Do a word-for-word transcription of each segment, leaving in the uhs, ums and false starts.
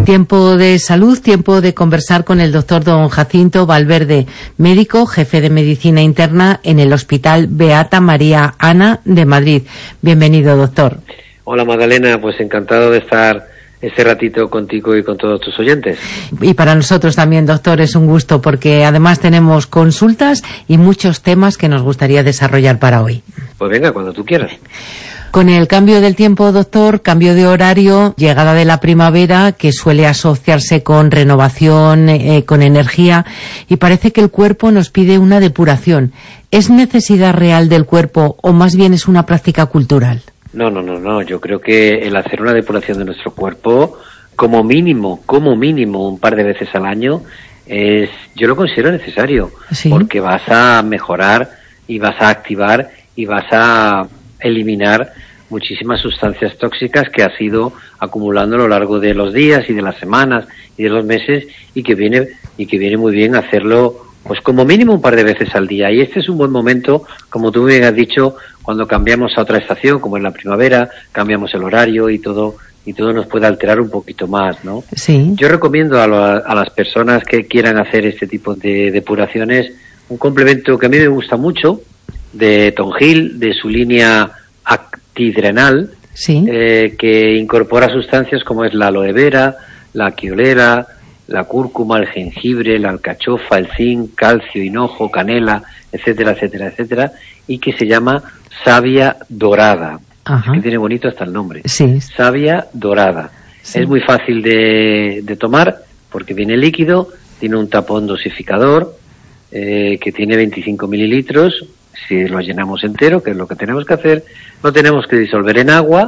Tiempo de salud, tiempo de conversar con el doctor don Jacinto Valverde, médico, jefe de medicina interna en el Hospital Beata María Ana de Madrid. Bienvenido, doctor. Hola, Magdalena, pues encantado de estar este ratito contigo y con todos tus oyentes. Y para nosotros también, doctor, es un gusto porque además tenemos consultas y muchos temas que nos gustaría desarrollar para hoy. Pues venga, cuando tú quieras. Con el cambio del tiempo, doctor, cambio de horario, llegada de la primavera, que suele asociarse con renovación, eh, con energía, y parece que el cuerpo nos pide una depuración. ¿Es necesidad real del cuerpo o más bien es una práctica cultural? No, no, no, no. Yo creo que el hacer una depuración de nuestro cuerpo, como mínimo, como mínimo, un par de veces al año, es, yo lo considero necesario. ¿Sí? Porque vas a mejorar y vas a activar y vas a eliminar muchísimas sustancias tóxicas que has ido acumulando a lo largo de los días y de las semanas y de los meses, y que viene y que viene muy bien hacerlo pues como mínimo un par de veces al día. Y este es un buen momento, como tú bien has dicho, cuando cambiamos a otra estación, como en la primavera, cambiamos el horario y todo y todo nos puede alterar un poquito más, ¿no? Sí. Yo recomiendo a, lo, a las personas que quieran hacer este tipo de depuraciones un complemento que a mí me gusta mucho, de Tonghil, de su línea Actidrenal, sí. eh, que incorpora sustancias como es la aloe vera, la quiolera, la cúrcuma, el jengibre, la alcachofa, el zinc, calcio, hinojo, canela, etcétera, etcétera, etcétera, y que se llama savia dorada. Ajá. Es que tiene bonito hasta el nombre. Sí. Savia dorada. Sí. Es muy fácil de, de tomar porque viene líquido, tiene un tapón dosificador eh, que tiene veinticinco mililitros. Si lo llenamos entero, que es lo que tenemos que hacer, lo tenemos que disolver en agua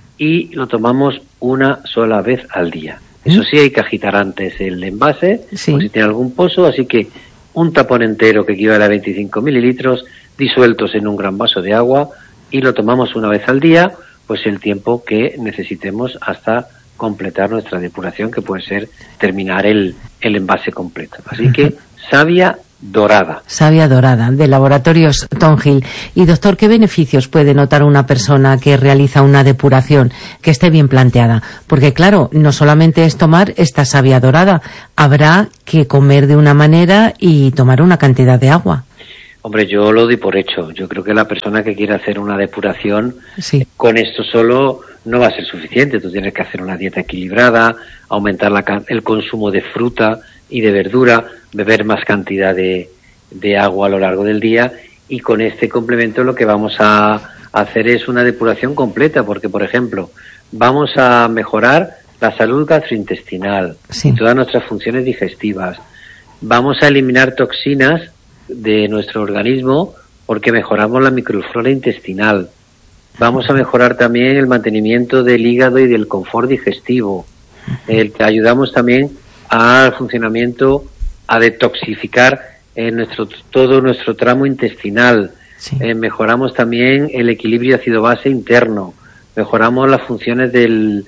y lo tomamos una sola vez al día. Eso sí, hay que agitar antes el envase, sí. Por si tiene algún pozo, así que un tapón entero que equivale a veinticinco mililitros disueltos en un gran vaso de agua y lo tomamos una vez al día, pues el tiempo que necesitemos hasta completar nuestra depuración, que puede ser terminar el, el envase completo. Así que savia dorada. Savia dorada, de Laboratorios Tonghil. Y doctor, ¿qué beneficios puede notar una persona que realiza una depuración que esté bien planteada? Porque claro, no solamente es tomar esta savia dorada, habrá que comer de una manera y tomar una cantidad de agua. Hombre, yo lo doy por hecho. Yo creo que la persona que quiere hacer una depuración, sí. Con esto solo no va a ser suficiente. Tú tienes que hacer una dieta equilibrada, aumentar la, el consumo de fruta y de verdura, beber más cantidad de, de agua a lo largo del día, y con este complemento lo que vamos a hacer es una depuración completa, porque por ejemplo vamos a mejorar la salud gastrointestinal, sí. Y todas nuestras funciones digestivas, vamos a eliminar toxinas de nuestro organismo porque mejoramos la microflora intestinal, vamos a mejorar también el mantenimiento del hígado y del confort digestivo, el que ayudamos también al funcionamiento, a detoxificar en nuestro todo nuestro tramo intestinal, sí. eh, mejoramos también el equilibrio ácido-base interno, mejoramos las funciones del,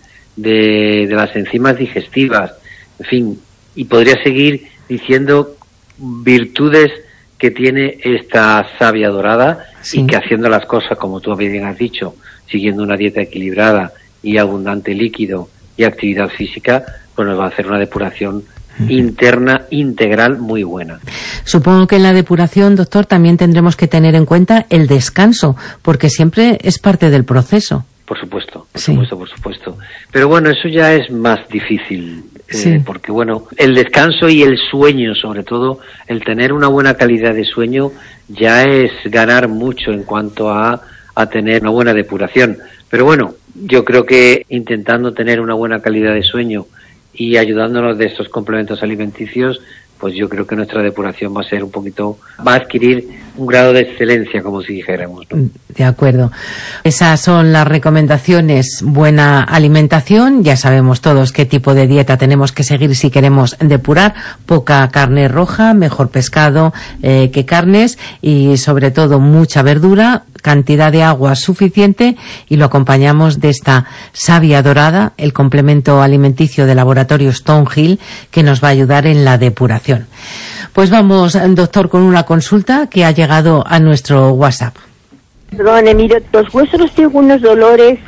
de, de las enzimas digestivas, en fin, y podría seguir diciendo virtudes que tiene esta savia dorada, sí. Y que haciendo las cosas como tú bien has dicho, siguiendo una dieta equilibrada y abundante líquido y actividad física, pues nos va a hacer una depuración interna integral muy buena. Supongo que en la depuración, doctor, también tendremos que tener en cuenta el descanso, porque siempre es parte del proceso. Por supuesto, por sí. supuesto, por supuesto. Pero bueno, eso ya es más difícil, eh, sí. porque bueno, el descanso y el sueño, sobre todo, el tener una buena calidad de sueño, ya es ganar mucho en cuanto a, a tener una buena depuración. Pero bueno, yo creo que intentando tener una buena calidad de sueño y ayudándonos de estos complementos alimenticios, pues yo creo que nuestra depuración va a ser un poquito, va a adquirir un grado de excelencia, como si dijéramos, ¿no? De acuerdo. Esas son las recomendaciones. Buena alimentación, ya sabemos todos qué tipo de dieta tenemos que seguir si queremos depurar. Poca carne roja, mejor pescado eh, que carnes, y sobre todo mucha verdura, cantidad de agua suficiente, y lo acompañamos de esta savia dorada, el complemento alimenticio de Laboratorios Tonghil, que nos va a ayudar en la depuración. Pues vamos, doctor, con una consulta que ha llegado a nuestro WhatsApp. Perdone, mire, los huesos los tengo unos dolores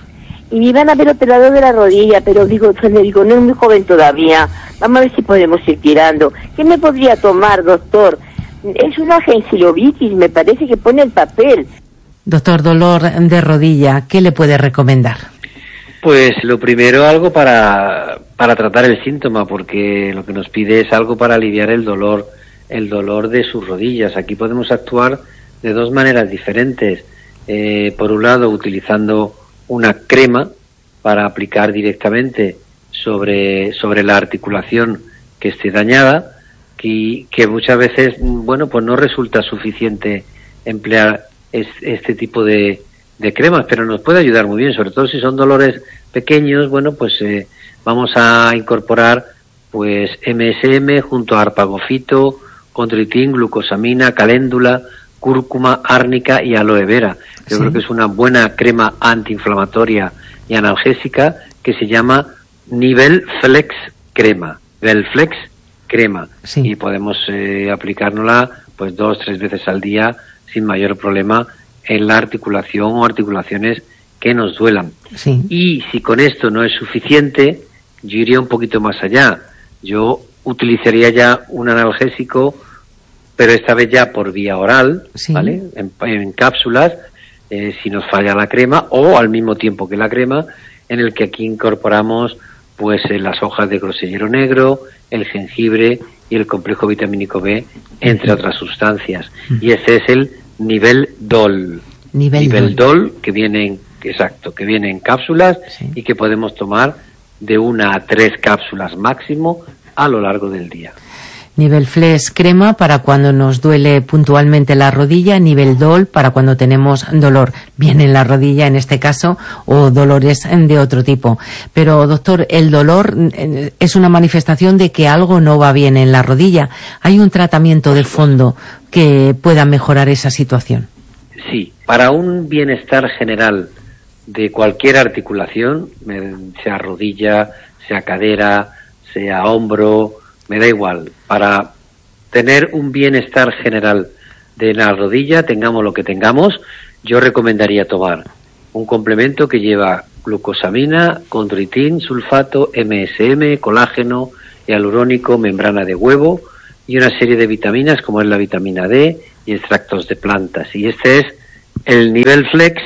y me iban a ver operado de la rodilla, pero digo, pues le digo, no es muy joven todavía, vamos a ver si podemos ir tirando. ¿Qué me podría tomar, doctor? Es una gingilovitis, me parece que pone el papel. Doctor, dolor de rodilla, ¿qué le puede recomendar? Pues lo primero, algo para, para tratar el síntoma, porque lo que nos pide es algo para aliviar el dolor, el dolor de sus rodillas. Aquí podemos actuar de dos maneras diferentes. Eh, por un lado, utilizando una crema para aplicar directamente sobre, sobre la articulación que esté dañada, que, que muchas veces, bueno, pues no resulta suficiente emplear es, este tipo de, de cremas, pero nos puede ayudar muy bien, sobre todo si son dolores pequeños. Bueno, pues eh, vamos a incorporar pues M S M junto a arpagofito, condroitín, glucosamina, caléndula, cúrcuma, árnica y aloe vera. Yo sí. creo que es una buena crema antiinflamatoria y analgésica que se llama Nivel Flex Crema. Nivel Flex Crema. Sí. Y podemos eh, aplicárnosla pues dos, tres veces al día sin mayor problema en la articulación o articulaciones que nos duelan. Sí. Y si con esto no es suficiente, yo iría un poquito más allá. Yo utilizaría ya un analgésico, pero esta vez ya por vía oral, sí. ¿vale? En, en cápsulas, eh, si nos falla la crema, o al mismo tiempo que la crema, en el que aquí incorporamos pues eh, las hojas de grosellero negro, el jengibre y el complejo vitamínico B, entre otras sustancias. Uh-huh. Y ese es el nivel D O L. Nivel, nivel D O L, que viene en, exacto, que viene en cápsulas, sí. y que podemos tomar de una a tres cápsulas máximo a lo largo del día. Nivel Flex Crema para cuando nos duele puntualmente la rodilla, nivel D O L para cuando tenemos dolor bien en la rodilla en este caso, o dolores de otro tipo. Pero doctor, el dolor es una manifestación de que algo no va bien en la rodilla. ¿Hay un tratamiento de fondo que pueda mejorar esa situación? Sí, para un bienestar general de cualquier articulación, sea rodilla, sea cadera, sea hombro, me da igual, para tener un bienestar general de la rodilla, tengamos lo que tengamos, yo recomendaría tomar un complemento que lleva glucosamina, condroitín, sulfato, M S M, colágeno, hialurónico, membrana de huevo y una serie de vitaminas como es la vitamina D y extractos de plantas. Y este es el nivel Flex,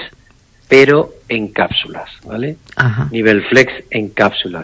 pero en cápsulas, ¿vale? Ajá. Nivel Flex en cápsulas.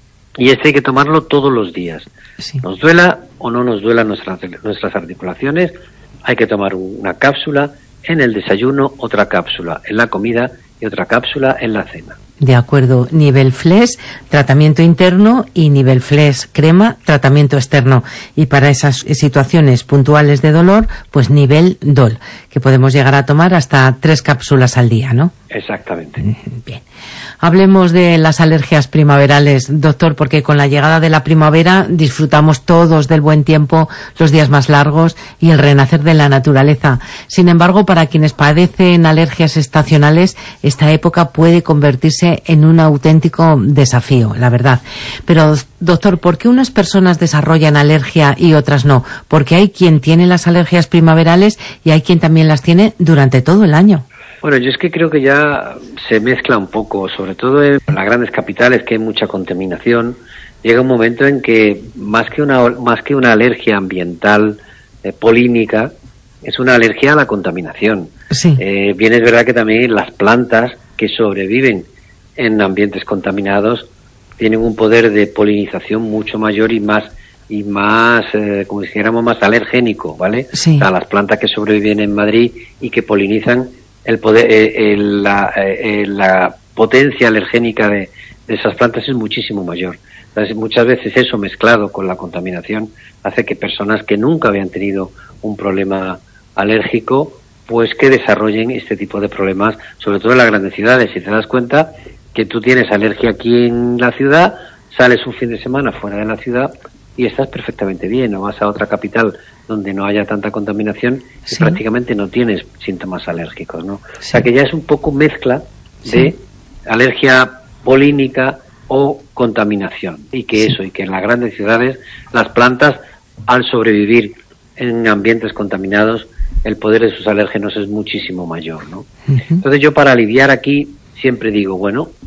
Y este hay que tomarlo todos los días. Sí. Nos duela o no nos duela nuestras, nuestras articulaciones, hay que tomar una cápsula en el desayuno, otra cápsula en la comida y otra cápsula en la cena. De acuerdo, nivel Flex, tratamiento interno, y nivel Flex Crema, tratamiento externo. Y para esas situaciones puntuales de dolor, pues nivel D O L, que podemos llegar a tomar hasta tres cápsulas al día, ¿no? Exactamente. Bien. Hablemos de las alergias primaverales, doctor, porque con la llegada de la primavera disfrutamos todos del buen tiempo, los días más largos y el renacer de la naturaleza. Sin embargo, para quienes padecen alergias estacionales, esta época puede convertirse en un auténtico desafío, la verdad. Pero, doctor, ¿por qué unas personas desarrollan alergia y otras no? Porque hay quien tiene las alergias primaverales y hay quien también las tiene durante todo el año. Bueno, yo es que creo que ya se mezcla un poco, sobre todo en las grandes capitales, que hay mucha contaminación. Llega un momento en que más que una más que una alergia ambiental eh, polínica, es una alergia a la contaminación. Sí. Eh, bien es verdad que también las plantas que sobreviven en ambientes contaminados tienen un poder de polinización mucho mayor y más y más, eh, como si dijéramos, más alergénico, ¿vale? Sí. O sea, las plantas que sobreviven en Madrid y que polinizan, el poder, eh, el, la, eh, la potencia alergénica de, de esas plantas es muchísimo mayor. Entonces, muchas veces eso mezclado con la contaminación hace que personas que nunca habían tenido un problema alérgico, pues que desarrollen este tipo de problemas, sobre todo en las grandes ciudades. Si te das cuenta que tú tienes alergia aquí en la ciudad, sales un fin de semana fuera de la ciudad y estás perfectamente bien, o vas a otra capital donde no haya tanta contaminación y sí. prácticamente no tienes síntomas alérgicos, ¿no? Sí. O sea que ya es un poco mezcla de sí. alergia polínica o contaminación, y que sí. eso, y que en las grandes ciudades las plantas, al sobrevivir en ambientes contaminados, el poder de sus alérgenos es muchísimo mayor, ¿no? Uh-huh. Entonces yo, para aliviar aquí, siempre digo, bueno,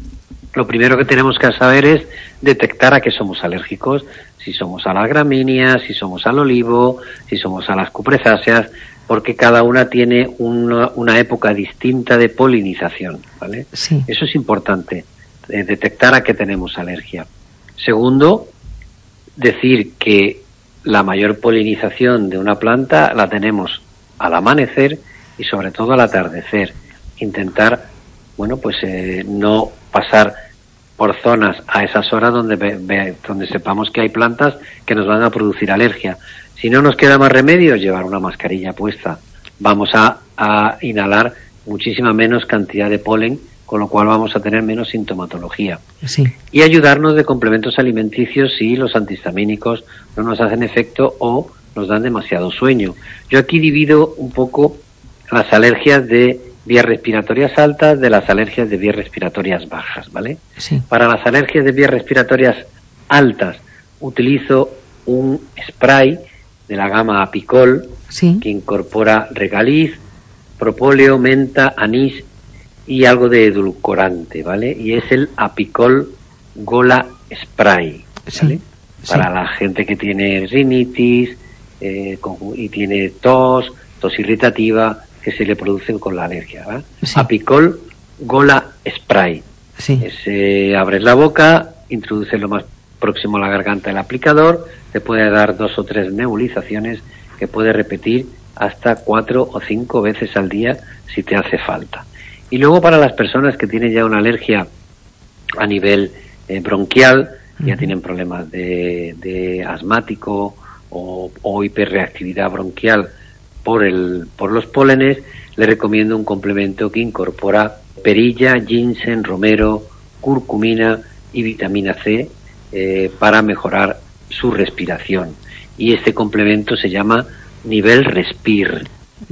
lo primero que tenemos que saber es detectar a qué somos alérgicos, si somos a las gramíneas, si somos al olivo, si somos a las cupresáceas, porque cada una tiene una, una época distinta de polinización, ¿vale? Sí. Eso es importante, eh, detectar a qué tenemos alergia. Segundo, decir que la mayor polinización de una planta la tenemos al amanecer y sobre todo al atardecer. Intentar, bueno, pues eh, no pasar por zonas a esas horas donde ve, ve, donde sepamos que hay plantas que nos van a producir alergia. Si no nos queda más remedio, llevar una mascarilla puesta. Vamos a, a inhalar muchísima menos cantidad de polen, con lo cual vamos a tener menos sintomatología. Sí. Y ayudarnos de complementos alimenticios si los antihistamínicos no nos hacen efecto o nos dan demasiado sueño. Yo aquí divido un poco las alergias de vías respiratorias altas de las alergias de vías respiratorias bajas, ¿vale? Sí. Para las alergias de vías respiratorias altas utilizo un spray de la gama Apicol, sí, que incorpora regaliz, propóleo, menta, anís y algo de edulcorante, ¿vale? Y es el Apicol Gola Spray, ¿vale? Sí. Para sí. la gente que tiene rinitis eh, con, y tiene tos, tos irritativa, que se le producen con la alergia, ¿vale? Sí. Apicol Gola Spray. Sí. Se abres la boca, introduces lo más próximo a la garganta el aplicador, te puede dar dos o tres nebulizaciones que puedes repetir hasta cuatro o cinco veces al día si te hace falta. Y luego para las personas que tienen ya una alergia a nivel eh, bronquial, uh-huh. ya tienen problemas de, de asmático o, o hiperreactividad bronquial por el por los pólenes, le recomiendo un complemento que incorpora perilla, ginseng, romero, curcumina y vitamina C eh, para mejorar su respiración. Y este complemento se llama Nivel Respir.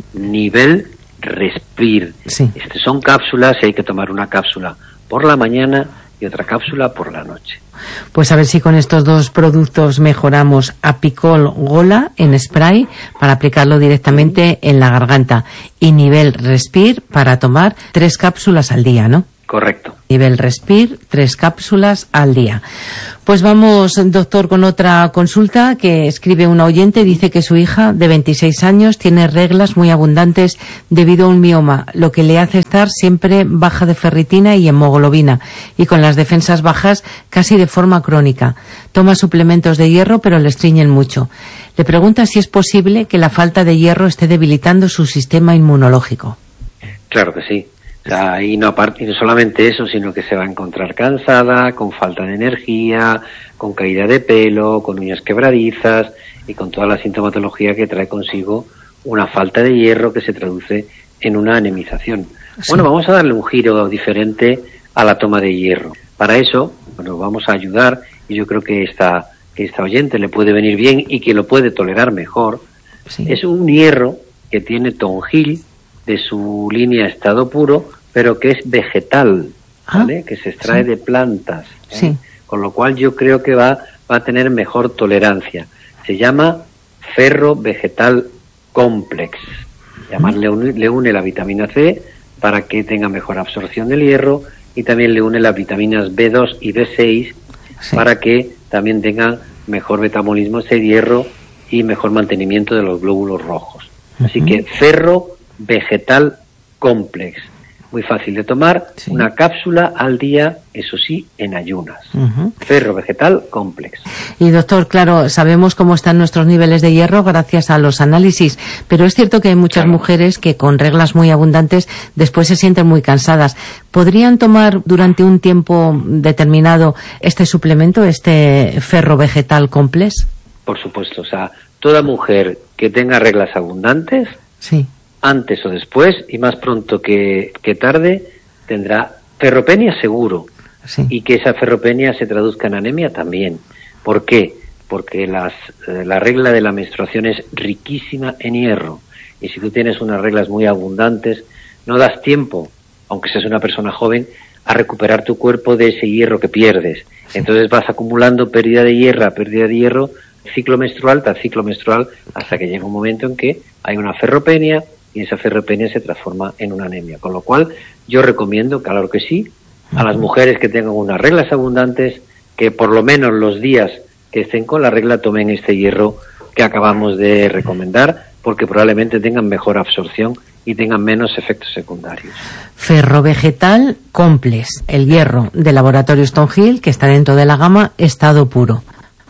Nivel Respir. Sí. Este son cápsulas y hay que tomar una cápsula por la mañana y otra cápsula por la noche. Pues a ver si con estos dos productos mejoramos Apicol Gola en spray para aplicarlo directamente en la garganta y Nivel Respir para tomar tres cápsulas al día, ¿no? Correcto. Nivel Respir, tres cápsulas al día. Pues vamos, doctor, con otra consulta que escribe una oyente. Dice que su hija de veintiséis años tiene reglas muy abundantes debido a un mioma, lo que le hace estar siempre baja de ferritina y hemoglobina y con las defensas bajas casi de forma crónica. Toma suplementos de hierro pero le estreñen mucho. Le pregunta si es posible que la falta de hierro esté debilitando su sistema inmunológico. Claro que sí. O sea, y no aparte, y no solamente eso, sino que se va a encontrar cansada, con falta de energía, con caída de pelo, con uñas quebradizas y con toda la sintomatología que trae consigo una falta de hierro que se traduce en una anemización. Sí. Bueno, vamos a darle un giro diferente a la toma de hierro. Para eso, bueno, vamos a ayudar, y yo creo que esta, que esta oyente le puede venir bien y que lo puede tolerar mejor. Sí. Es un hierro que tiene tonjil de su línea estado puro, pero que es vegetal, ¿vale? Ah, que se extrae sí. de plantas, ¿eh? Sí. Con lo cual yo creo que va, va a tener mejor tolerancia. Se llama Ferro Vegetal Complex. Además le une, le une la vitamina C para que tenga mejor absorción del hierro y también le une las vitaminas B dos y B seis sí. para que también tengan mejor metabolismo ese hierro y mejor mantenimiento de los glóbulos rojos. Uh-huh. Así que Ferro Vegetal Complex. Muy fácil de tomar, sí. una cápsula al día, eso sí, en ayunas. Uh-huh. Ferro Vegetal Complex. Y doctor, claro, sabemos cómo están nuestros niveles de hierro gracias a los análisis, pero es cierto que hay muchas claro. mujeres que con reglas muy abundantes después se sienten muy cansadas. ¿Podrían tomar durante un tiempo determinado este suplemento, este Ferro Vegetal Complex? Por supuesto, o sea, toda mujer que tenga reglas abundantes... Sí. antes o después, y más pronto que, que tarde, tendrá ferropenia seguro. Sí. Y que esa ferropenia se traduzca en anemia también. ¿Por qué? Porque las, eh, la regla de la menstruación es riquísima en hierro. Y si tú tienes unas reglas muy abundantes, no das tiempo, aunque seas una persona joven, a recuperar tu cuerpo de ese hierro que pierdes. Sí. Entonces vas acumulando pérdida de hierro, pérdida de hierro, ciclo menstrual tras ciclo menstrual, hasta que llega un momento en que hay una ferropenia, y esa ferropenia se transforma en una anemia. Con lo cual, yo recomiendo, claro que sí, A las mujeres que tengan unas reglas abundantes, que por lo menos los días que estén con la regla tomen este hierro que acabamos de recomendar, porque probablemente tengan mejor absorción y tengan menos efectos secundarios. Ferro vegetal complex, el hierro de laboratorio Stonehill, que está dentro de la gama estado puro.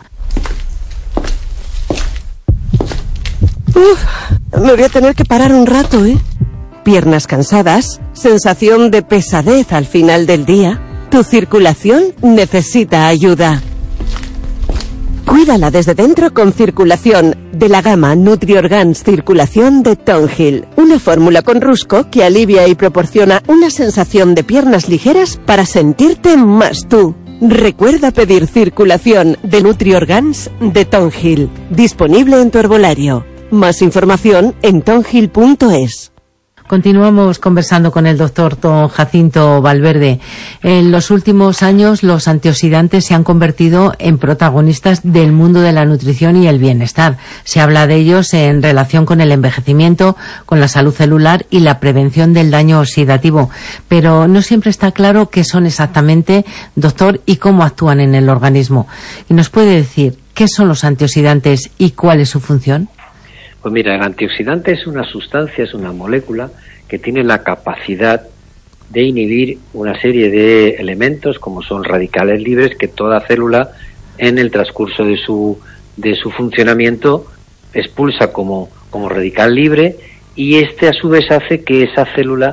Uf, me voy a tener que parar un rato, ¿eh? Piernas cansadas, sensación de pesadez al final del día. Tu circulación necesita ayuda. Cuídala desde dentro con Circulación, de la gama NutriOrgans Circulación de Stonehill. Una fórmula con rusco que alivia y proporciona una sensación de piernas ligeras para sentirte más tú. Recuerda pedir Circulación de NutriOrgans de Stonehill. Disponible en tu herbolario. Más información en stonehill punto es. Continuamos conversando con el doctor don Jacinto Valverde. En los últimos años los antioxidantes se han convertido en protagonistas del mundo de la nutrición y el bienestar. Se habla de ellos en relación con el envejecimiento, con la salud celular y la prevención del daño oxidativo. Pero no siempre está claro qué son exactamente, doctor, y cómo actúan en el organismo. ¿Y nos puede decir qué son los antioxidantes y cuál es su función? Pues mira, el antioxidante es una sustancia, es una molécula que tiene la capacidad de inhibir una serie de elementos como son radicales libres que toda célula en el transcurso de su de su funcionamiento expulsa como, como radical libre, y este a su vez hace que esa célula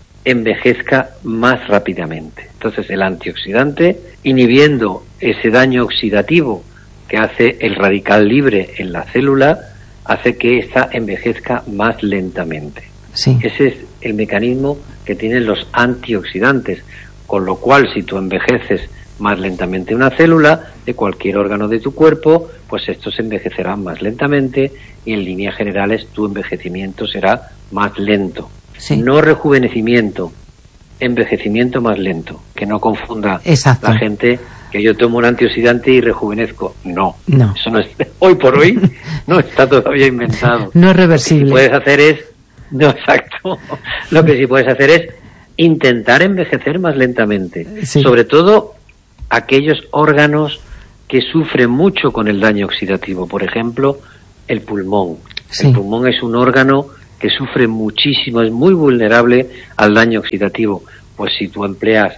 envejezca más rápidamente. Entonces el antioxidante, inhibiendo ese daño oxidativo que hace el radical libre en la célula, hace que ésta envejezca más lentamente. Sí. Ese es el mecanismo que tienen los antioxidantes, con lo cual si tú envejeces más lentamente una célula de cualquier órgano de tu cuerpo, pues estos envejecerán más lentamente y en líneas generales tu envejecimiento será más lento. Sí. No rejuvenecimiento, envejecimiento más lento, que no confunda Exacto. la gente que yo tomo un antioxidante y rejuvenezco. No, no. Eso no es, hoy por hoy no está todavía inventado. No es reversible. Lo que sí puedes hacer es, no, exacto, lo que sí puedes hacer es intentar envejecer más lentamente. Sí. Sobre todo aquellos órganos que sufren mucho con el daño oxidativo. Por ejemplo, el pulmón. Sí. El pulmón es un órgano que sufre muchísimo, es muy vulnerable al daño oxidativo. Pues si tú empleas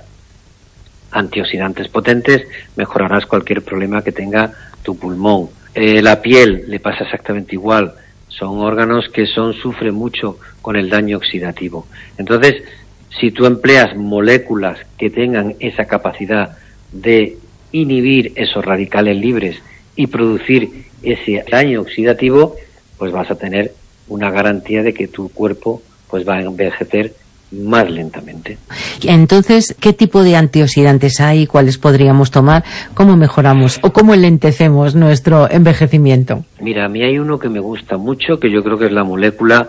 antioxidantes potentes, mejorarás cualquier problema que tenga tu pulmón. Eh, la piel le pasa exactamente igual. Son órganos que son sufren mucho con el daño oxidativo. Entonces, si tú empleas moléculas que tengan esa capacidad de inhibir esos radicales libres y producir ese daño oxidativo, pues vas a tener una garantía de que tu cuerpo pues va a envejecer más lentamente. Entonces, ¿qué tipo de antioxidantes hay? ¿Cuáles podríamos tomar? ¿Cómo mejoramos o cómo lentecemos nuestro envejecimiento? Mira, a mí hay uno que me gusta mucho, que yo creo que es la molécula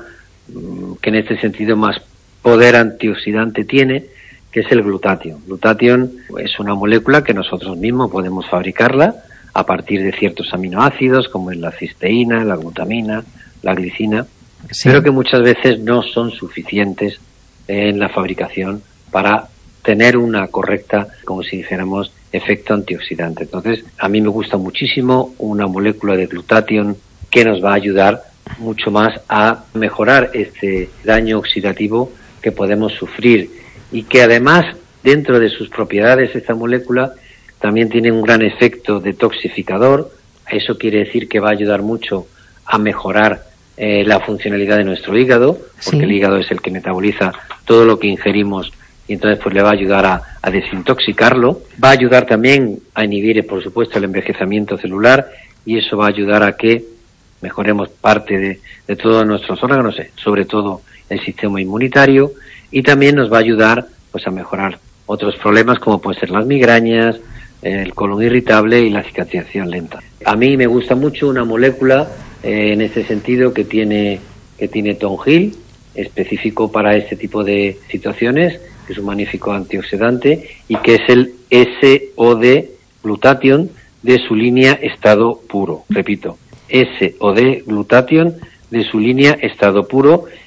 que en este sentido más poder antioxidante tiene, que es el glutatión. Glutatión es una molécula que nosotros mismos podemos fabricarla a partir de ciertos aminoácidos, como es la cisteína, la glutamina, la glicina, sí. Pero que muchas veces no son suficientes en la fabricación para tener una correcta, como si dijéramos, efecto antioxidante. Entonces, a mí me gusta muchísimo una molécula de glutatión que nos va a ayudar mucho más a mejorar este daño oxidativo que podemos sufrir, y que además, dentro de sus propiedades, esta molécula también tiene un gran efecto detoxificador. Eso quiere decir que va a ayudar mucho a mejorar eh, la funcionalidad de nuestro hígado, porque sí. El hígado es el que metaboliza todo lo que ingerimos, y entonces pues le va a ayudar a, a desintoxicarlo. Va a ayudar también a inhibir, por supuesto, el envejecimiento celular, y eso va a ayudar a que mejoremos parte de, de todos nuestros órganos, sobre todo el sistema inmunitario, y también nos va a ayudar pues a mejorar otros problemas como pueden ser las migrañas, el colon irritable y la cicatrización lenta. A mí me gusta mucho una molécula eh, en este sentido que tiene que tiene Stonehill, específico para este tipo de situaciones, que es un magnífico antioxidante, y que es el S O D glutatión de su línea estado puro. Repito, S O D glutatión de su línea estado puro,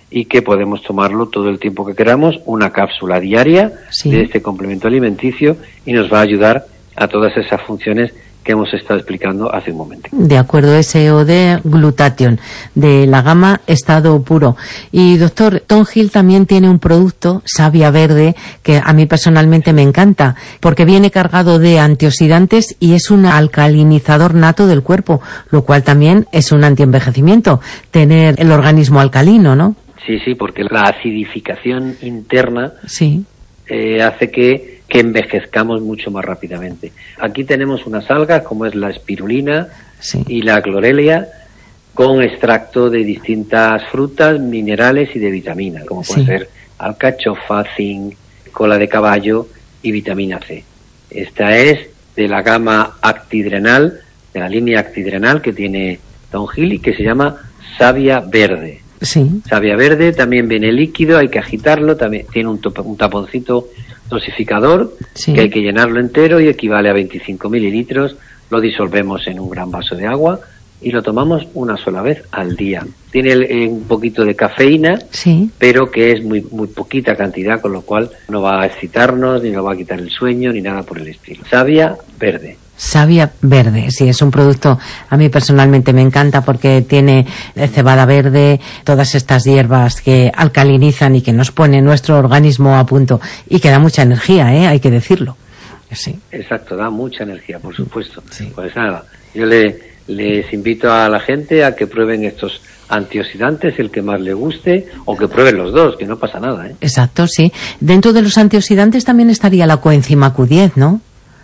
y que podemos tomarlo todo el tiempo que queramos, una cápsula diaria sí. de este complemento alimenticio, y nos va a ayudar a todas esas funciones que hemos estado explicando hace un momento. De acuerdo, S O D Glutathione, de la gama Estado Puro. Y doctor, Tonghil también tiene un producto, Savia Verde, que a mí personalmente me encanta, porque viene cargado de antioxidantes y es un alcalinizador nato del cuerpo, lo cual también es un antienvejecimiento, tener el organismo alcalino, ¿no? Sí, sí, porque la acidificación interna sí. eh, hace que que envejezcamos mucho más rápidamente. Aquí tenemos unas algas como es la espirulina sí. y la clorelia, con extracto de distintas frutas, minerales y de vitamina, como puede sí. ser alcachofa, zinc, cola de caballo y vitamina C. Esta es de la gama actidrenal, de la línea actidrenal que tiene Tonghil y que se llama Savia Verde. Sí. Savia Verde también viene líquido, hay que agitarlo, también tiene un, top, un taponcito dosificador sí. que hay que llenarlo entero y equivale a veinticinco mililitros. Lo disolvemos en un gran vaso de agua y lo tomamos una sola vez al día. Tiene el, eh, un poquito de cafeína, sí. pero que es muy muy poquita cantidad, con lo cual no va a excitarnos, ni nos va a quitar el sueño, ni nada por el estilo. Savia Verde. Savia Verde, sí, es un producto, a mí personalmente me encanta porque tiene cebada verde, todas estas hierbas que alcalinizan y que nos ponen nuestro organismo a punto y que da mucha energía, ¿eh? Hay que decirlo. Sí. Exacto, da mucha energía, por supuesto. Sí. Pues nada, yo le, les invito a la gente a que prueben estos antioxidantes, el que más le guste, o que prueben los dos, que no pasa nada, ¿eh? Exacto, sí. Dentro de los antioxidantes también estaría la coenzima Q diez, ¿no?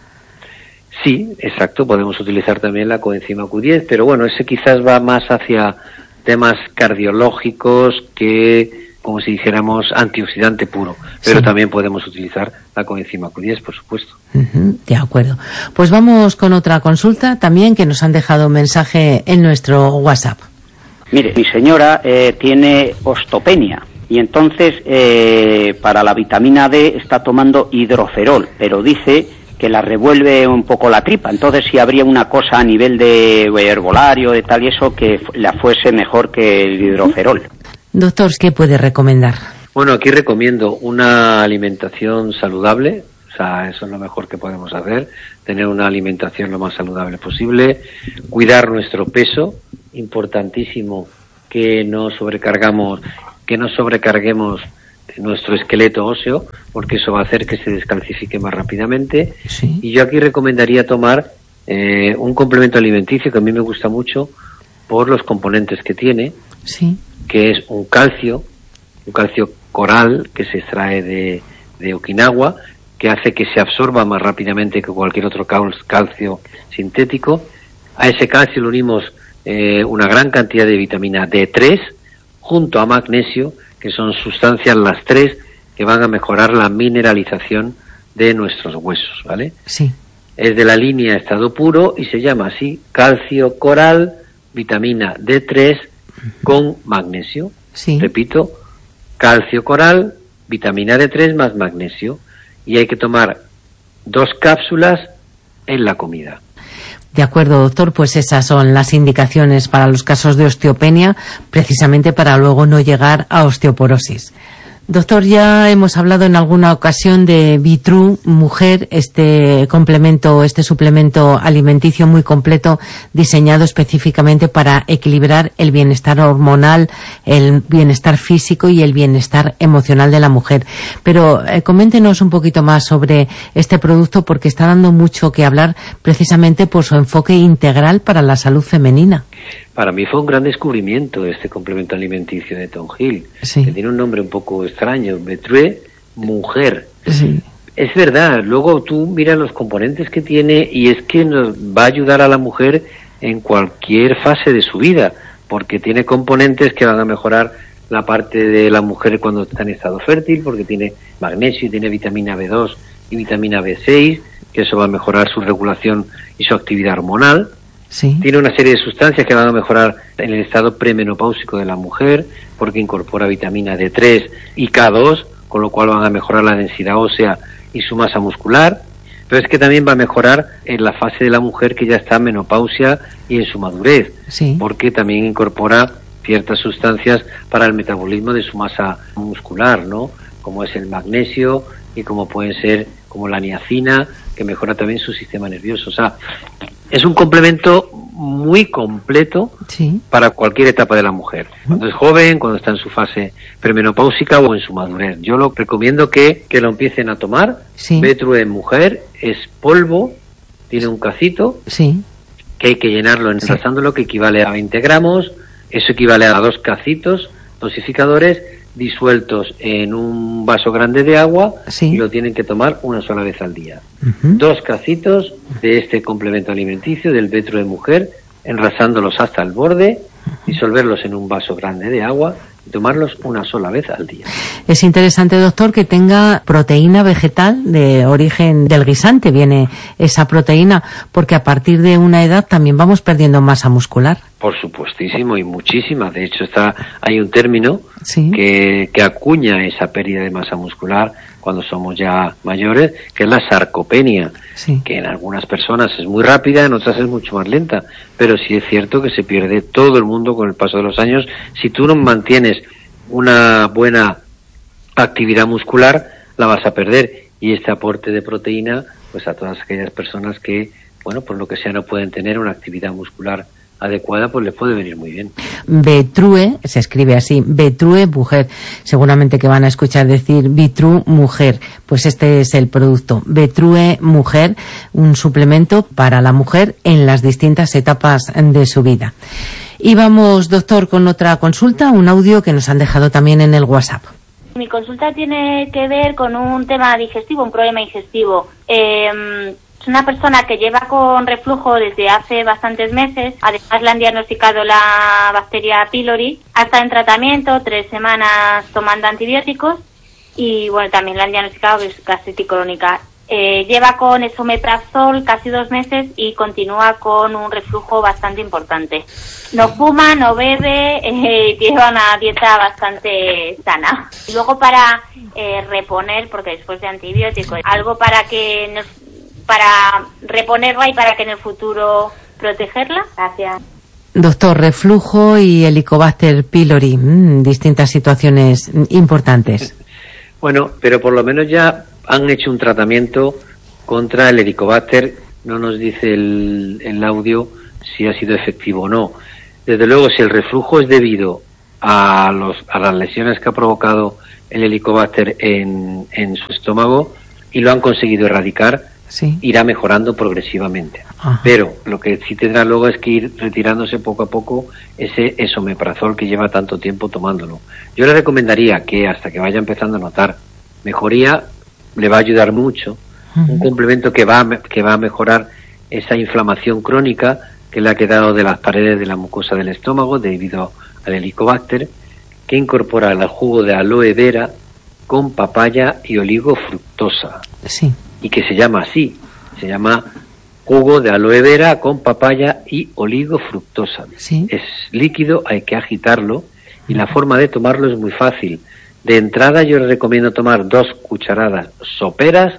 Sí, exacto, podemos utilizar también la coenzima Q diez, pero bueno, ese quizás va más hacia temas cardiológicos que, como si dijéramos, antioxidante puro, pero sí. también podemos utilizar la coenzima Q diez, por supuesto. Uh-huh, de acuerdo. Pues vamos con otra consulta también, que nos han dejado un mensaje en nuestro WhatsApp. Mire, mi señora eh, tiene osteopenia y entonces eh, para la vitamina D está tomando hidroferol, pero dice que la revuelve un poco la tripa. Entonces, si habría una cosa a nivel de herbolario, de tal y eso, que la fuese mejor que el hidroferol. Doctor, ¿qué puede recomendar? Bueno, aquí recomiendo una alimentación saludable, o sea, eso es lo mejor que podemos hacer, tener una alimentación lo más saludable posible, cuidar nuestro peso, importantísimo que no sobrecargamos, que no sobrecarguemos nuestro esqueleto óseo, porque eso va a hacer que se descalcifique más rápidamente. Sí. Y yo aquí recomendaría tomar eh, un complemento alimenticio que a mí me gusta mucho por los componentes que tiene, sí. que es un calcio, un calcio coral que se extrae de, de Okinawa, que hace que se absorba más rápidamente que cualquier otro calcio sintético. A ese calcio le unimos eh, una gran cantidad de vitamina D tres junto a magnesio, que son sustancias las tres que van a mejorar la mineralización de nuestros huesos, ¿vale? Sí. Es de la línea Estado Puro y se llama así, calcio coral, vitamina D tres con magnesio. Sí. Repito, calcio coral, vitamina D tres más magnesio. Y hay que tomar dos cápsulas en la comida. De acuerdo, doctor, pues esas son las indicaciones para los casos de osteopenia, precisamente para luego no llegar a osteoporosis. Doctor, ya hemos hablado en alguna ocasión de Vitru Mujer, este complemento, este suplemento alimenticio muy completo, diseñado específicamente para equilibrar el bienestar hormonal, el bienestar físico y el bienestar emocional de la mujer. Pero eh, coméntenos un poquito más sobre este producto, porque está dando mucho que hablar precisamente por su enfoque integral para la salud femenina. Para mí fue un gran descubrimiento este complemento alimenticio de Tonghil, sí. que tiene un nombre un poco extraño, Vitru Mujer. Sí. Es verdad, luego tú miras los componentes que tiene y es que nos va a ayudar a la mujer en cualquier fase de su vida, porque tiene componentes que van a mejorar la parte de la mujer cuando está en estado fértil, porque tiene magnesio, tiene vitamina B dos y vitamina B seis, que eso va a mejorar su regulación y su actividad hormonal. Sí. Tiene una serie de sustancias que van a mejorar en el estado premenopáusico de la mujer, porque incorpora vitamina D tres y K dos, con lo cual van a mejorar la densidad ósea y su masa muscular. Pero es que también va a mejorar en la fase de la mujer que ya está en menopausia y en su madurez, sí. porque también incorpora ciertas sustancias para el metabolismo de su masa muscular, ¿no? Como es el magnesio y como pueden ser como la niacina, que mejora también su sistema nervioso. O sea, es un complemento muy completo sí. para cualquier etapa de la mujer. Cuando es joven, cuando está en su fase premenopáusica o en su madurez. Yo lo recomiendo que, que lo empiecen a tomar. Sí. Betrue en mujer es polvo, tiene un cacito, sí. que hay que llenarlo enrasándolo, sí. que equivale a veinte gramos. Eso equivale a dos cacitos dosificadores disueltos en un vaso grande de agua sí. y lo tienen que tomar una sola vez al día. Uh-huh. Dos cacitos de este complemento alimenticio del Betrue de mujer, enrasándolos hasta el borde, disolverlos en un vaso grande de agua y tomarlos una sola vez al día. Es interesante, doctor, que tenga proteína vegetal de origen del guisante, viene esa proteína, porque a partir de una edad también vamos perdiendo masa muscular. Por supuestísimo, y muchísima. De hecho, está hay un término sí. que, que acuña esa pérdida de masa muscular cuando somos ya mayores, que es la sarcopenia, sí. que en algunas personas es muy rápida, en otras es mucho más lenta, pero sí es cierto que se pierde todo el mundo con el paso de los años. Si tú no mantienes una buena actividad muscular, la vas a perder, y este aporte de proteína, pues a todas aquellas personas que, bueno, por lo que sea no pueden tener una actividad muscular adecuada, pues les puede venir muy bien. Betrue, se escribe así, Betrue mujer. Seguramente que van a escuchar decir Vitru mujer. Pues este es el producto, Betrue mujer, un suplemento para la mujer en las distintas etapas de su vida. Y vamos, doctor, con otra consulta, un audio que nos han dejado también en el WhatsApp. Mi consulta tiene que ver con un tema digestivo, un problema digestivo. Eh, Es una persona que lleva con reflujo desde hace bastantes meses. Además le han diagnosticado la bacteria pylori. Ha estado en tratamiento, tres semanas tomando antibióticos. Y bueno, también le han diagnosticado gastritis crónica. Eh, lleva con esomeprazol casi dos meses y continúa con un reflujo bastante importante. No fuma, no bebe, eh, lleva una dieta bastante sana. Y luego para eh, reponer, porque después de antibióticos, algo para que nos... para reponerla y para que en el futuro protegerla. Gracias. Doctor, reflujo y Helicobacter pylori, mmm, distintas situaciones importantes. Bueno, pero por lo menos ya han hecho un tratamiento contra el Helicobacter. No nos dice el, el audio si ha sido efectivo o no. Desde luego, si el reflujo es debido a, los, a las lesiones que ha provocado el Helicobacter en, en su estómago y lo han conseguido erradicar, sí. irá mejorando progresivamente. Ajá. Pero lo que sí tendrá luego es que ir retirándose poco a poco ese esomeprazol que lleva tanto tiempo tomándolo. Yo le recomendaría que hasta que vaya empezando a notar mejoría, le va a ayudar mucho. Uh-huh. Un complemento que va, a, que va a mejorar esa inflamación crónica que le ha quedado de las paredes de la mucosa del estómago debido al Helicobacter, que incorpora el jugo de aloe vera con papaya y oligofructosa. Sí. Y que se llama así, se llama jugo de aloe vera con papaya y oligofructosa. ¿Sí? Es líquido, hay que agitarlo y la forma de tomarlo es muy fácil. De entrada yo les recomiendo tomar dos cucharadas soperas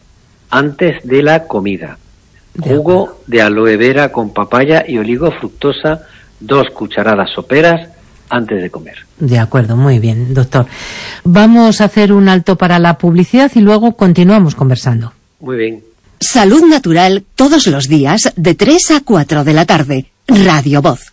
antes de la comida. De jugo acuerdo. De aloe vera con papaya y oligofructosa, dos cucharadas soperas antes de comer. De acuerdo, muy bien, doctor. Vamos a hacer un alto para la publicidad y luego continuamos conversando. Muy bien. Salud Natural todos los días de tres a cuatro de la tarde. Radio Voz.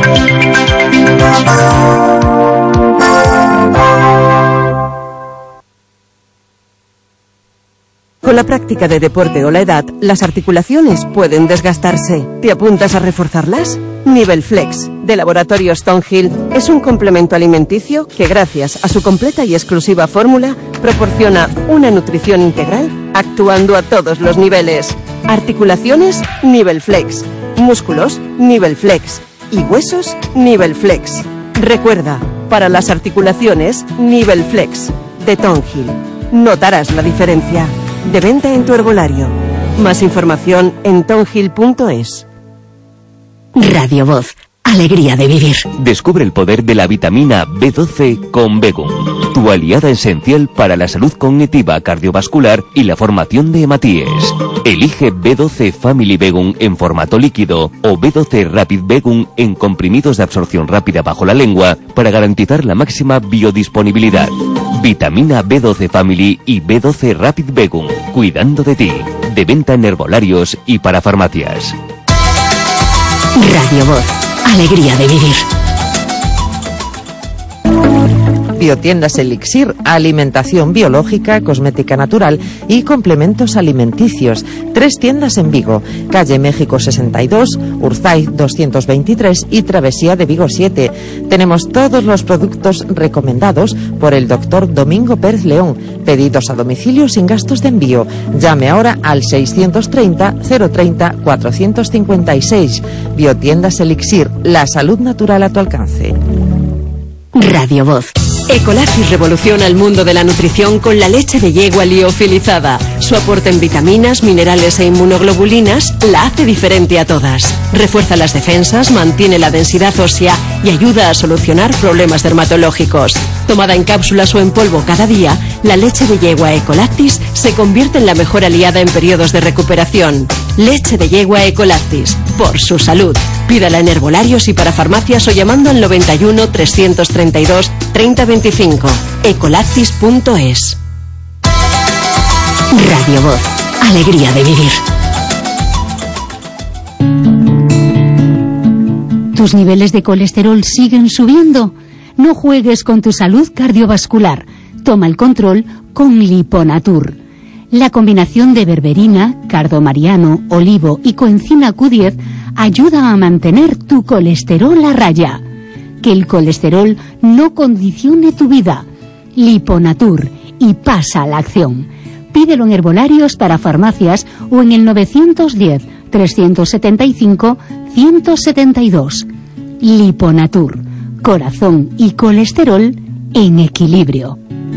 Con la práctica de deporte o la edad, las articulaciones pueden desgastarse. ¿Te apuntas a reforzarlas? Nivel Flex, de Laboratorios Tonhill, es un complemento alimenticio que, gracias a su completa y exclusiva fórmula, proporciona una nutrición integral actuando a todos los niveles. Articulaciones, Nivel Flex. Músculos, Nivel Flex. Y huesos, Nivel Flex. Recuerda, para las articulaciones, Nivel Flex, de Tonhill. Notarás la diferencia. De venta en tu herbolario. Más información en tonhill punto es. Radio Voz. alegría de vivir. Descubre el poder de la vitamina B doce con Begum, tu aliada esencial para la salud cognitiva, cardiovascular y la formación de hematíes. Elige B doce Family Begum en formato líquido o B doce Rapid Begum en comprimidos de absorción rápida bajo la lengua para garantizar la máxima biodisponibilidad. Vitamina B doce Family y B doce Rapid Begum, cuidando de ti. De venta en herbolarios y para farmacias. Radio Voz, alegría de vivir. Biotiendas Elixir, alimentación biológica, cosmética natural y complementos alimenticios. Tres tiendas en Vigo, calle México sesenta y dos, Urzaiz doscientos veintitrés y Travesía de Vigo siete. Tenemos todos los productos recomendados por el doctor Domingo Pérez León. Pedidos a domicilio sin gastos de envío. Llame ahora al seiscientos treinta, cero treinta, cuatrocientos cincuenta y seis. Biotiendas Elixir, la salud natural a tu alcance. Radio Voz. Ecolactis revoluciona el mundo de la nutrición con la leche de yegua liofilizada. Su aporte en vitaminas, minerales e inmunoglobulinas la hace diferente a todas. Refuerza las defensas, mantiene la densidad ósea y ayuda a solucionar problemas dermatológicos. Tomada en cápsulas o en polvo cada día, la leche de yegua Ecolactis se convierte en la mejor aliada en periodos de recuperación. Leche de yegua Ecolactis, por su salud. Pídala en herbolarios y para farmacias o llamando al noventa y uno, trescientos treinta y dos, treinta veinticinco. ecolactis punto es. Radio Voz, alegría de vivir. ¿Tus niveles de colesterol siguen subiendo? No juegues con tu salud cardiovascular. Toma el control con Liponatur. La combinación de berberina, cardomariano, olivo y coenzima Q diez ayuda a mantener tu colesterol a raya. Que el colesterol no condicione tu vida. Liponatur, y pasa a la acción. Pídelo en herbolarios para farmacias o en el novecientos diez, trescientos setenta y cinco, ciento setenta y dos. Liponatur, corazón y colesterol en equilibrio.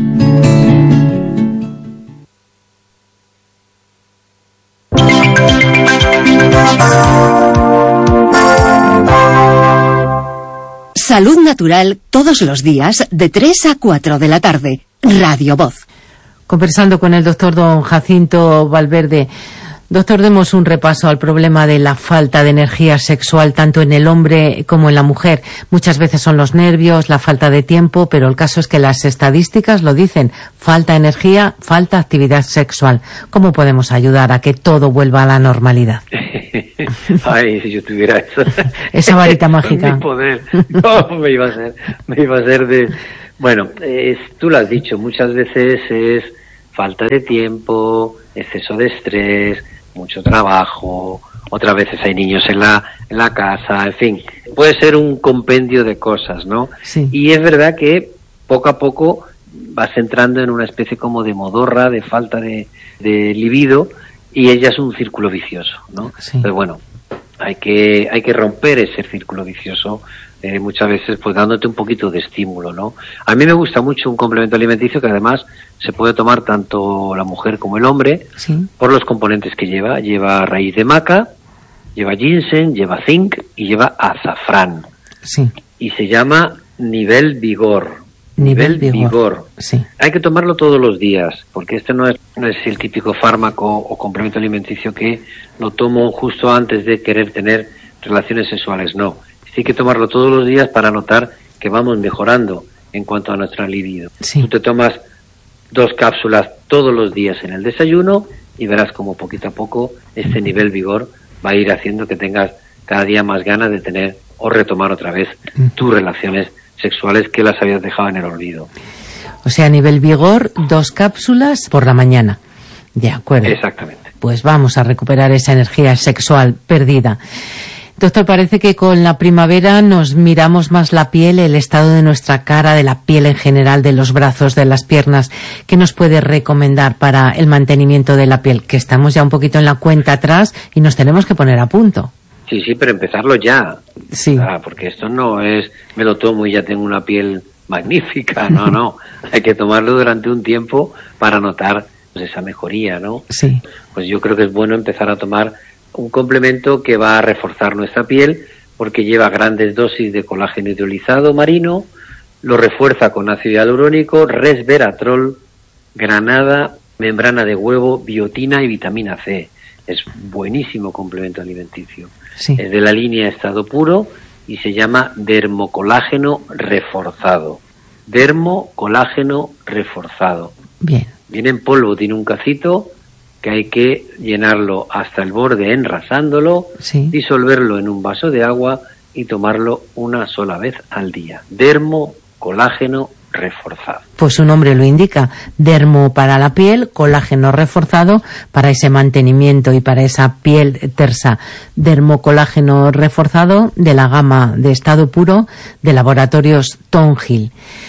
Salud natural todos los días de tres a cuatro de la tarde. Radio Voz. Conversando con el doctor don Jacinto Valverde. Doctor, demos un repaso al problema de la falta de energía sexual tanto en el hombre como en la mujer. Muchas veces son los nervios, la falta de tiempo, pero el caso es que las estadísticas lo dicen. Falta energía, falta actividad sexual. ¿Cómo podemos ayudar a que todo vuelva a la normalidad? Ay, si yo tuviera eso. Esa varita mágica. Mi poder. No, me iba a ser, me iba a ser de... Bueno, es, tú lo has dicho, muchas veces es falta de tiempo, exceso de estrés, mucho trabajo, otras veces hay niños en la, en la casa, en fin, puede ser un compendio de cosas, ¿no? Sí. Y es verdad que poco a poco vas entrando en una especie como de modorra, de falta de, de libido, y ella es un círculo vicioso, ¿no? Sí. Pero bueno, hay que, hay que romper ese círculo vicioso, eh, muchas veces pues dándote un poquito de estímulo, ¿no? A mí me gusta mucho un complemento alimenticio que además se puede tomar tanto la mujer como el hombre, Sí. por los componentes que lleva. Lleva raíz de maca, lleva ginseng, lleva zinc y lleva azafrán. Sí. Y se llama nivel vigor. Nivel Nivel vigor. vigor. Sí. Hay que tomarlo todos los días, porque este no es, no es el típico fármaco o complemento alimenticio que lo tomo justo antes de querer tener relaciones sexuales. No, sí hay que tomarlo todos los días para notar que vamos mejorando en cuanto a nuestra libido. Sí. Tú te tomas dos cápsulas todos los días en el desayuno y verás como poquito a poco este nivel vigor va a ir haciendo que tengas cada día más ganas de tener o retomar otra vez tus relaciones sexuales que las habías dejado en el olvido. O sea, a nivel vigor, dos cápsulas por la mañana. De acuerdo. Exactamente. Pues vamos a recuperar esa energía sexual perdida. Doctor, parece que con la primavera nos miramos más la piel, el estado de nuestra cara, de la piel en general, de los brazos, de las piernas. ¿Qué nos puede recomendar para el mantenimiento de la piel? Que estamos ya un poquito en la cuenta atrás y nos tenemos que poner a punto. Sí, sí, pero empezarlo ya. Sí. Ah, porque esto no es, me lo tomo y ya tengo una piel magnífica. No, no. Hay que tomarlo durante un tiempo para notar pues, esa mejoría, ¿no? Sí. Pues yo creo que es bueno empezar a tomar un complemento que va a reforzar nuestra piel porque lleva grandes dosis de colágeno hidrolizado marino, lo refuerza con ácido hialurónico, resveratrol, granada, membrana de huevo, biotina y vitamina C. Es buenísimo complemento alimenticio. Sí. Es de la línea estado puro y se llama dermocolágeno reforzado. Dermocolágeno reforzado. Bien. Viene en polvo, tiene un cacito que hay que llenarlo hasta el borde enrasándolo, sí. disolverlo en un vaso de agua y tomarlo una sola vez al día. Dermocolágeno reforzado. Pues su nombre lo indica, dermo para la piel, colágeno reforzado para ese mantenimiento y para esa piel tersa. Dermocolágeno reforzado de la gama de estado puro de Laboratorios Thornhill.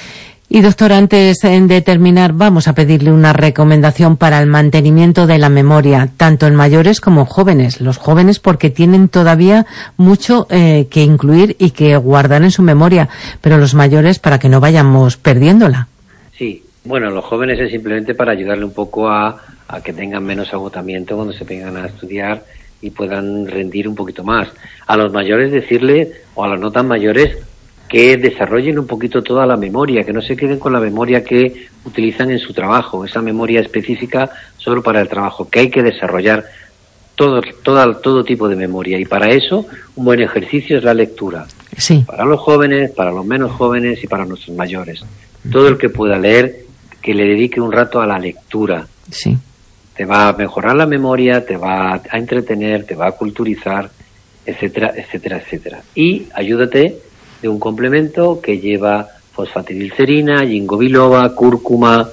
Y doctor, antes de terminar, vamos a pedirle una recomendación para el mantenimiento de la memoria, tanto en mayores como jóvenes. Los jóvenes porque tienen todavía mucho eh, que incluir y que guardar en su memoria, pero los mayores para que no vayamos perdiéndola. Sí, bueno, los jóvenes es simplemente para ayudarle un poco a, a que tengan menos agotamiento cuando se vengan a estudiar y puedan rendir un poquito más. A los mayores decirle, o a los no tan mayores, que desarrollen un poquito toda la memoria, que no se queden con la memoria que utilizan en su trabajo, esa memoria específica solo para el trabajo, que hay que desarrollar todo, todo, todo tipo de memoria, y para eso un buen ejercicio es la lectura. Sí. Para los jóvenes, para los menos jóvenes y para nuestros mayores. Todo el que pueda leer, que le dedique un rato a la lectura. Sí. Te va a mejorar la memoria, te va a entretener, te va a culturizar, etcétera, etcétera, etcétera. Y ayúdate de un complemento que lleva fosfatidilcerina, ginkgo biloba, cúrcuma,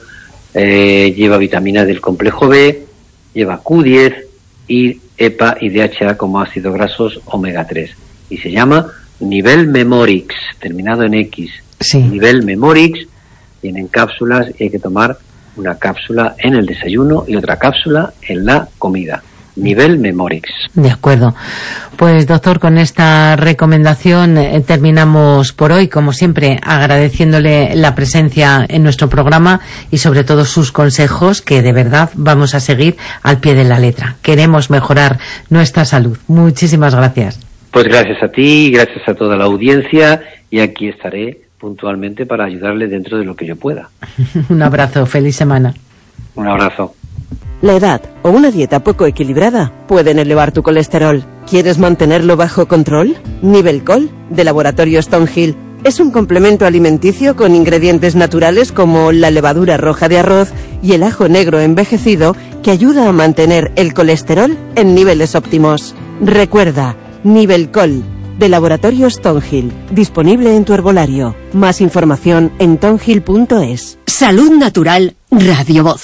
eh, lleva vitaminas del complejo B, lleva Q diez y E P A y D H A como ácidos grasos omega tres. Y se llama Nivel Memorix, terminado en X. Sí. Nivel Memorix, tienen cápsulas y hay que tomar una cápsula en el desayuno y otra cápsula en la comida. Nivel Memorix. De acuerdo. Pues doctor, con esta recomendación eh, terminamos por hoy, como siempre, agradeciéndole la presencia en nuestro programa y sobre todo sus consejos, que de verdad vamos a seguir al pie de la letra. Queremos mejorar nuestra salud. Muchísimas gracias. Pues gracias a ti, gracias a toda la audiencia, y aquí estaré puntualmente para ayudarle dentro de lo que yo pueda. Un abrazo, feliz semana. Un abrazo. La edad o una dieta poco equilibrada pueden elevar tu colesterol. ¿Quieres mantenerlo bajo control? Nivelcol, de Laboratorios Thornhill, es un complemento alimenticio con ingredientes naturales como la levadura roja de arroz y el ajo negro envejecido que ayuda a mantener el colesterol en niveles óptimos. Recuerda, Nivelcol, de Laboratorios Thornhill, disponible en tu herbolario. Más información en thornhill punto es. Salud Natural, Radio Voz.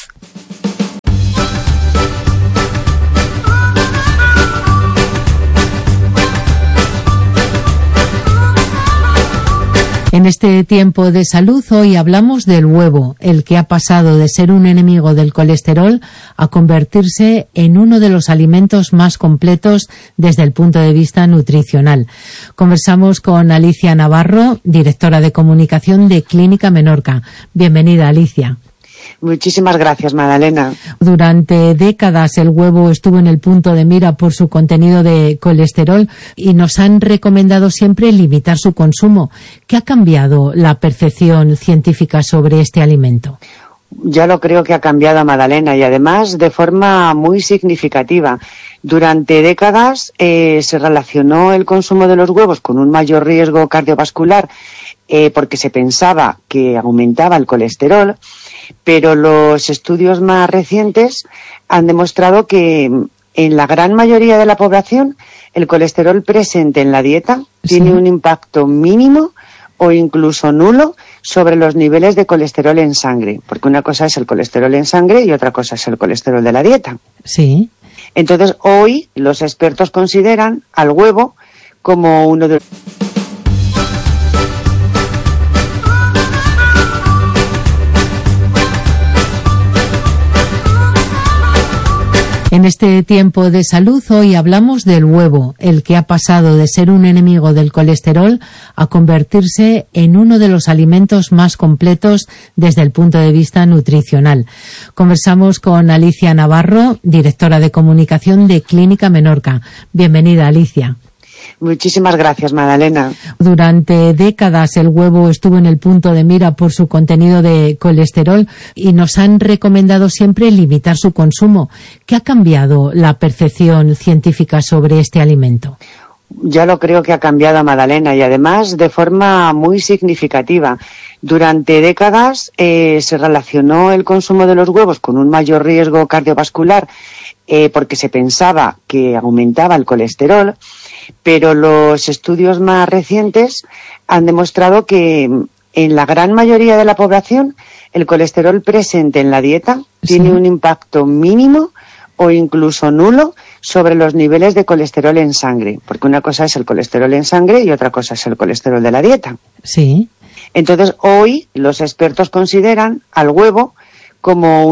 En este tiempo de salud hoy hablamos del huevo, el que ha pasado de ser un enemigo del colesterol a convertirse en uno de los alimentos más completos desde el punto de vista nutricional. Conversamos con Alicia Navarro, directora de comunicación de Clínica Menorca. Bienvenida, Alicia. Muchísimas gracias, Magdalena. Durante décadas el huevo estuvo en el punto de mira por su contenido de colesterol y nos han recomendado siempre limitar su consumo. ¿Qué ha cambiado la percepción científica sobre este alimento? Yo lo creo que ha cambiado, Magdalena, y además de forma muy significativa. Durante décadas eh, se relacionó el consumo de los huevos con un mayor riesgo cardiovascular eh, porque se pensaba que aumentaba el colesterol. Pero los estudios más recientes han demostrado que en la gran mayoría de la población el colesterol presente en la dieta sí. tiene un impacto mínimo o incluso nulo sobre los niveles de colesterol en sangre, porque una cosa es el colesterol en sangre y otra cosa es el colesterol de la dieta. Sí. Entonces, hoy los expertos consideran al huevo como uno de los... En este tiempo de salud hoy hablamos del huevo, el que ha pasado de ser un enemigo del colesterol a convertirse en uno de los alimentos más completos desde el punto de vista nutricional. Conversamos con Alicia Navarro, directora de comunicación de Clínica Menorca. Bienvenida, Alicia. Muchísimas gracias, Magdalena. Durante décadas el huevo estuvo en el punto de mira por su contenido de colesterol y nos han recomendado siempre limitar su consumo. ¿Qué ha cambiado la percepción científica sobre este alimento? Ya lo creo que ha cambiado, Magdalena, y además de forma muy significativa. Durante décadas eh, se relacionó el consumo de los huevos con un mayor riesgo cardiovascular eh, porque se pensaba que aumentaba el colesterol, pero los estudios más recientes han demostrado que en la gran mayoría de la población el colesterol presente en la dieta sí. tiene un impacto mínimo o incluso nulo sobre los niveles de colesterol en sangre, porque una cosa es el colesterol en sangre y otra cosa es el colesterol de la dieta. Sí. Entonces, hoy los expertos consideran al huevo como